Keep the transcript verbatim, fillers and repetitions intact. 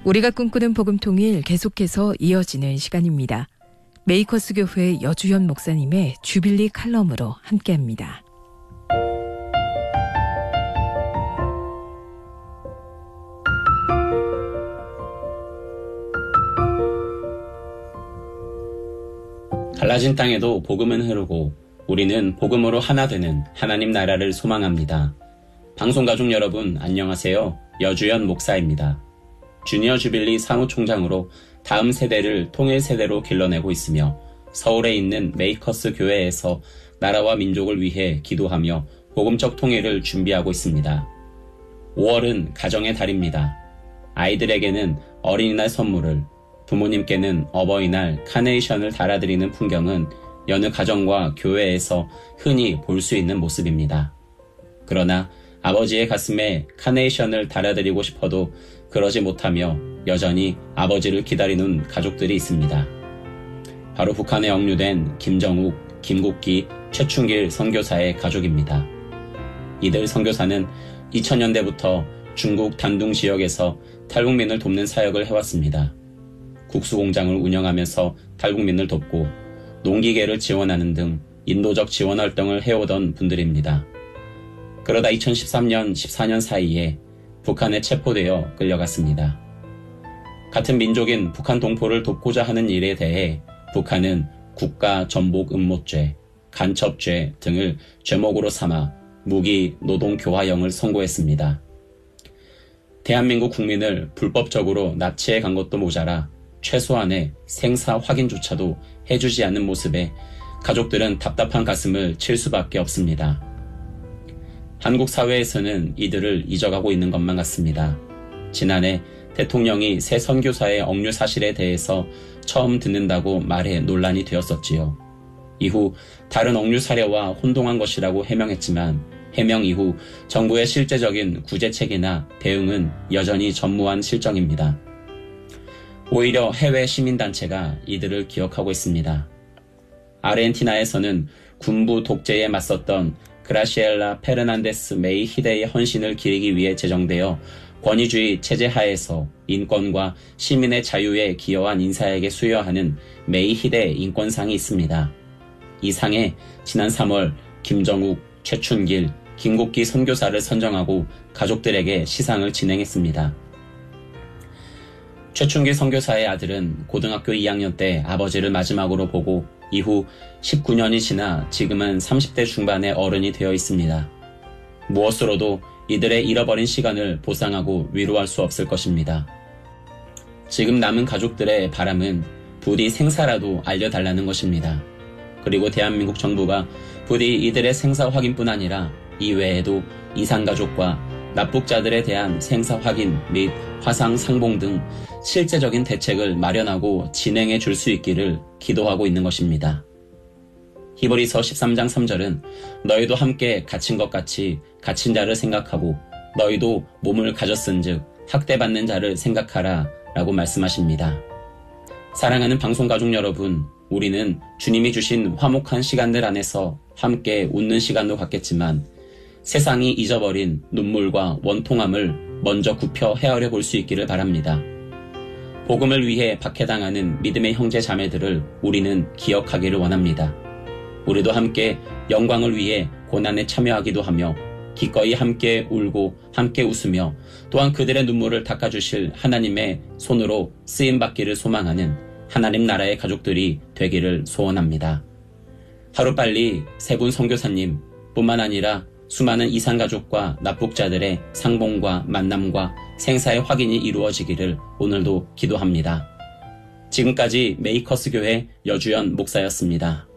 우리가 꿈꾸는 복음통일 계속해서 이어지는 시간입니다. 메이커스 교회 여주현 목사님의 주빌리 칼럼으로 함께합니다. 갈라진 땅에도 복음은 흐르고 우리는 복음으로 하나 되는 하나님 나라를 소망합니다. 방송가족 여러분 안녕하세요. 여주현 목사입니다. 주니어 주빌리 사무총장으로 다음 세대를 통일 세대로 길러내고 있으며 서울에 있는 메이커스 교회에서 나라와 민족을 위해 기도하며 복음적 통일을 준비하고 있습니다. 오월은 가정의 달입니다. 아이들에게는 어린이날 선물을, 부모님께는 어버이날 카네이션을 달아드리는 풍경은 여느 가정과 교회에서 흔히 볼 수 있는 모습입니다. 그러나 아버지의 가슴에 카네이션을 달아드리고 싶어도 그러지 못하며 여전히 아버지를 기다리는 가족들이 있습니다. 바로 북한에 억류된 김정욱, 김국기, 최춘길 선교사의 가족입니다. 이들 선교사는 이천 년대부터 중국 단둥 지역에서 탈북민을 돕는 사역을 해왔습니다. 국수공장을 운영하면서 탈북민을 돕고 농기계를 지원하는 등 인도적 지원 활동을 해오던 분들입니다. 그러다 이천십삼 년, 십사 년 사이에 북한에 체포되어 끌려갔습니다. 같은 민족인 북한 동포를 돕고자 하는 일에 대해 북한은 국가 전복 음모죄, 간첩죄 등을 죄목으로 삼아 무기 노동 교화형을 선고했습니다. 대한민국 국민을 불법적으로 납치해 간 것도 모자라 최소한의 생사 확인조차도 해주지 않는 모습에 가족들은 답답한 가슴을 칠 수밖에 없습니다. 한국 사회에서는 이들을 잊어가고 있는 것만 같습니다. 지난해 대통령이 새 선교사의 억류 사실에 대해서 처음 듣는다고 말해 논란이 되었었지요. 이후 다른 억류 사례와 혼동한 것이라고 해명했지만 해명 이후 정부의 실제적인 구제책이나 대응은 여전히 전무한 실정입니다. 오히려 해외 시민단체가 이들을 기억하고 있습니다. 아르헨티나에서는 군부 독재에 맞섰던 그라시엘라 페르난데스 메이 히데의 헌신을 기리기 위해 제정되어 권위주의 체제 하에서 인권과 시민의 자유에 기여한 인사에게 수여하는 메이 히데 인권상이 있습니다. 이 상에 지난 삼월 김정욱, 최춘길, 김국기 선교사를 선정하고 가족들에게 시상을 진행했습니다. 최춘길 선교사의 아들은 고등학교 이 학년 때 아버지를 마지막으로 보고 이후 십구 년이 지나 지금은 삼십 대 중반의 어른이 되어 있습니다. 무엇으로도 이들의 잃어버린 시간을 보상하고 위로할 수 없을 것입니다. 지금 남은 가족들의 바람은 부디 생사라도 알려달라는 것입니다. 그리고 대한민국 정부가 부디 이들의 생사 확인뿐 아니라 이외에도 이산가족과 납북자들에 대한 생사 확인 및 화상 상봉 등 실제적인 대책을 마련하고 진행해 줄 수 있기를 기도하고 있는 것입니다. 히브리서 십삼 장 삼 절은 너희도 함께 갇힌 것 같이 갇힌 자를 생각하고 너희도 몸을 가졌은즉 학대받는 자를 생각하라 라고 말씀하십니다. 사랑하는 방송가족 여러분, 우리는 주님이 주신 화목한 시간들 안에서 함께 웃는 시간도 갖겠지만 세상이 잊어버린 눈물과 원통함을 먼저 굽혀 헤아려 볼 수 있기를 바랍니다. 복음을 위해 박해당하는 믿음의 형제 자매들을 우리는 기억하기를 원합니다. 우리도 함께 영광을 위해 고난에 참여하기도 하며 기꺼이 함께 울고 함께 웃으며 또한 그들의 눈물을 닦아주실 하나님의 손으로 쓰임받기를 소망하는 하나님 나라의 가족들이 되기를 소원합니다. 하루빨리 세 분 선교사님 뿐만 아니라 수많은 이산가족과 납북자들의 상봉과 만남과 생사의 확인이 이루어지기를 오늘도 기도합니다. 지금까지 메이커스 교회 여주현 목사였습니다.